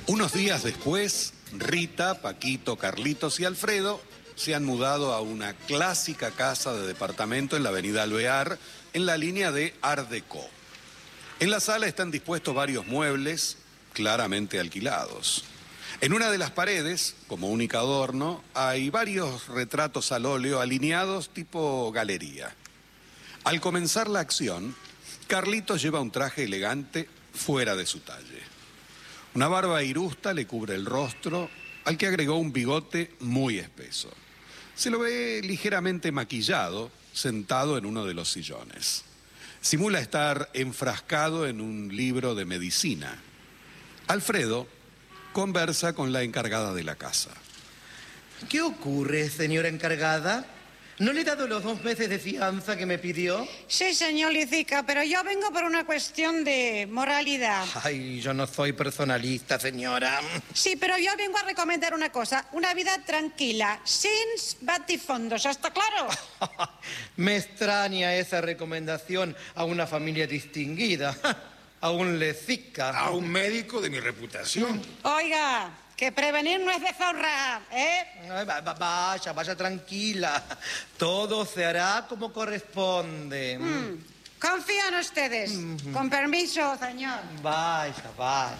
Unos días después, Rita, Paquito, Carlitos y Alfredo se han mudado a una clásica casa de departamento en la avenida Alvear, en la línea de Art Deco. En la sala están dispuestos varios muebles, claramente alquilados. En una de las paredes, como único adorno, hay varios retratos al óleo alineados tipo galería. Al comenzar la acción, Carlitos lleva un traje elegante fuera de su talle. Una barba irusta le cubre el rostro, al que agregó un bigote muy espeso. Se lo ve ligeramente maquillado, sentado en uno de los sillones. Simula estar enfrascado en un libro de medicina. Alfredo conversa con la encargada de la casa. ¿Qué ocurre, señora encargada? ¿No le he dado los 2 meses de fianza que me pidió? Sí, señor Licica, pero yo vengo por una cuestión de moralidad. Ay, yo no soy personalista, señora. Sí, pero yo vengo a recomendar una cosa, una vida tranquila, sin batifondos, ¿está claro? Me extraña esa recomendación a una familia distinguida, a un Licica. A un médico de mi reputación. Oiga, que prevenir no es de zorra, ¿eh? Ay, vaya tranquila. Todo se hará como corresponde. Confío en ustedes. Con permiso, señor. Vaya.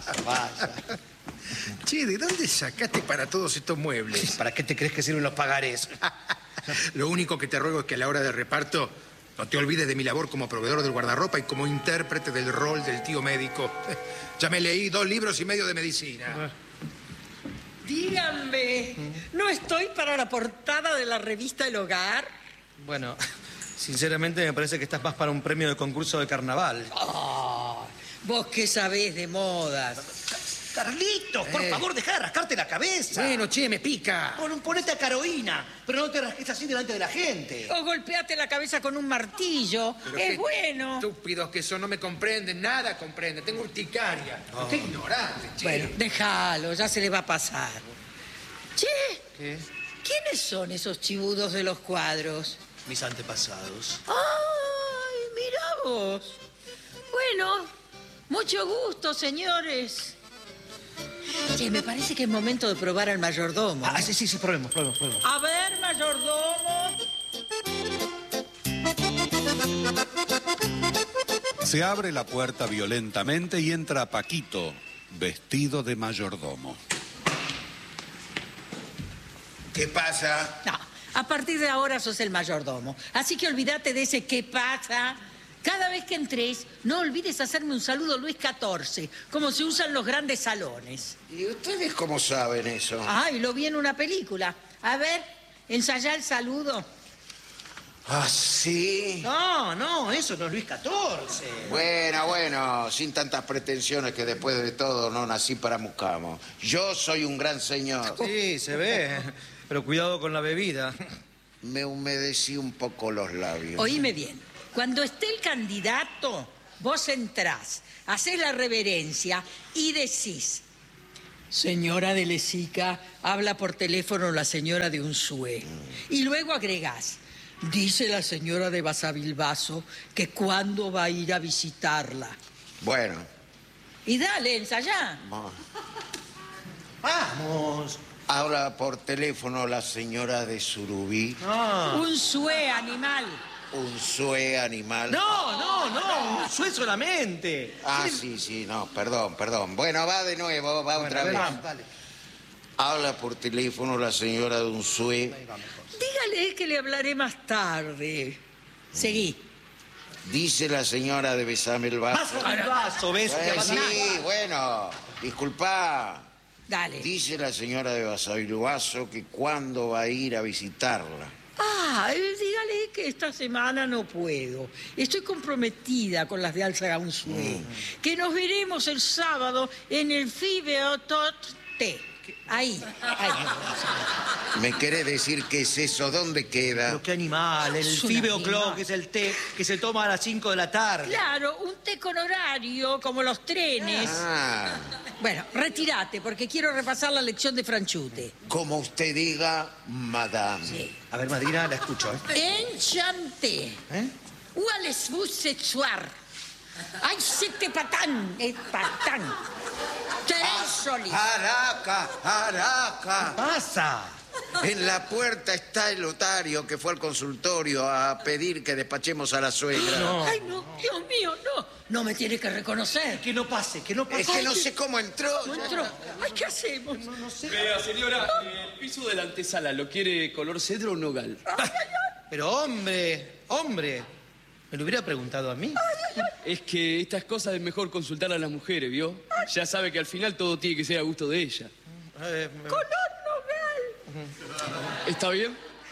Che, ¿de dónde sacaste para todos estos muebles? ¿Para qué te crees que sirven los pagarés? Lo único que te ruego es que a la hora del reparto no te olvides de mi labor como proveedor del guardarropa y como intérprete del rol del tío médico. Ya me leí 2 libros y medio de medicina. Díganme, ¿no estoy para la portada de la revista El Hogar? Bueno, sinceramente me parece que estás más para un premio de concurso de carnaval. Oh, vos qué sabés de modas. Carlitos, por favor, deja de rascarte la cabeza. Bueno, che, me pica. Ponete a Carolina, pero no te rasques así delante de la gente. O golpeate la cabeza con un martillo. Pero Es qué bueno. Estúpidos que son, no me comprenden, nada comprenden. Tengo urticaria. Qué ignorante, che. Bueno, déjalo, ya se le va a pasar. Che, ¿Qué? ¿quiénes son esos chibudos de los cuadros? Mis antepasados. ¡Ay, mira vos! Bueno, mucho gusto, señores. Che, me parece que es momento de probar al mayordomo. Sí, probemos. A ver, mayordomo. Se abre la puerta violentamente y entra Paquito, vestido de mayordomo. ¿Qué pasa? No, a partir de ahora sos el mayordomo. Así que olvídate de ese qué pasa. Cada vez que entres, no olvides hacerme un saludo Luis XIV, como se usan los grandes salones. ¿Y ustedes cómo saben eso? Ay, lo vi en una película. A ver, ensayá el saludo. ¿Ah, sí? No, eso no es Luis XIV. Bueno, sin tantas pretensiones que después de todo no nací para Mucamo. Yo soy un gran señor. Sí, se ve, pero cuidado con la bebida. Me humedecí un poco los labios. Oíme bien. Cuando esté el candidato, vos entrás, hacés la reverencia y decís: señora de Lecica, habla por teléfono la señora de Unzué. Y luego agregás: dice la señora de Basavilbaso que cuándo va a ir a visitarla. Bueno. Y dale, ensayá. Vamos. Habla por teléfono la señora de Surubí. Unzué, animal. Unzué, animal. No, Unzué solamente. Sí, no, perdón. Bueno, va de nuevo, va otra vez. Dale. Habla por teléfono la señora de Unzué. Dígale que le hablaré más tarde. Seguí. Dice la señora de Besame el Vaso. Vaso, ¿ves? Bueno, disculpa. Dale. Dice la señora de Basavilbaso que cuándo va a ir a visitarla. Dígale que esta semana no puedo. Estoy comprometida con las de Alzaga Unzué. Que nos veremos el sábado en el Fibeotot T. Ahí. ¿Me querés decir qué es eso? ¿Dónde queda? Pero qué animal, el Es un Fibe animal. O'Clock es el té que se toma a las 5 de la tarde. Claro, un té con horario, como los trenes. Bueno, retírate, porque quiero repasar la lección de Franchute. Como usted diga, madame. Sí. A ver, Madrina, la escucho, Enchanté. Où allez-vous ce soir? Ay, c'était patán, patán. Tres Solís. Araca, Araca. Pasa. En la puerta está el otario que fue al consultorio a pedir que despachemos a la suegra. Ay, no, Dios mío, no. No me tiene que reconocer. Que no pase, que no pase. Es que no sé cómo entró. No entró. Ay, ¿qué hacemos? No sé. Vea, señora, el piso de la antesala, ¿lo quiere color cedro o nogal? Pero hombre, me lo hubiera preguntado a mí. Es que estas cosas es mejor consultar a las mujeres, ¿vio? Ya sabe que al final todo tiene que ser a gusto de ella. Color nogal. ¿Está bien?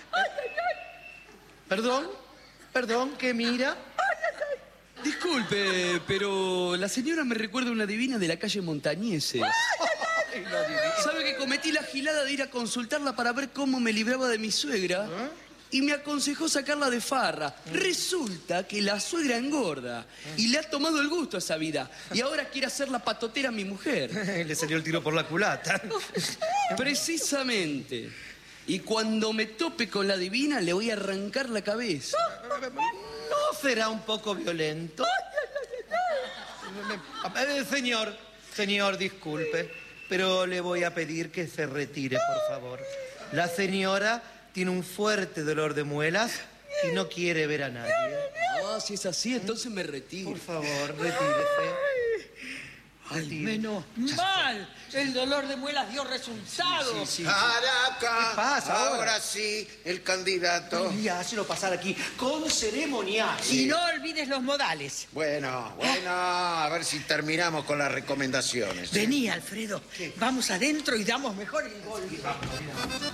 Perdón, ¿qué mira? Disculpe, pero la señora me recuerda a una divina de la calle Montañeses. ¿Sabe que cometí la gilada de ir a consultarla para ver cómo me libraba de mi suegra? Y me aconsejó sacarla de farra. Resulta que la suegra engorda y le ha tomado el gusto a esa vida. Y ahora quiere hacer la patotera a mi mujer. Le salió el tiro por la culata. Precisamente. Y cuando me tope con la divina, le voy a arrancar la cabeza. ¿No será un poco violento? Señor, disculpe, pero le voy a pedir que se retire, por favor. La señora tiene un fuerte dolor de muelas y no quiere ver a nadie. Ah, si es así, entonces me retiro. Por favor, retírese. Ay, menos mal. El dolor de muelas dio resultado. Sí. Araca. ¿Qué pasa ahora? Sí, el candidato. Y hácelo pasar aquí con ceremonia. Y no olvides los modales. Bueno, a ver si terminamos con las recomendaciones. Vení, Alfredo. Vamos adentro y damos mejor el gol.